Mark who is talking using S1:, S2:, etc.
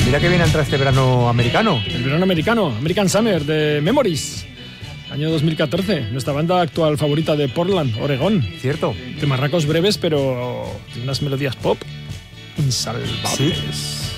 S1: mira que viene a entrar este verano americano.
S2: El verano americano, American Summer, de Memories, año 2014. Nuestra banda actual favorita de Portland, Oregón.
S1: Cierto.
S2: De marracos breves, pero de unas melodías pop insalvables.
S1: Sí.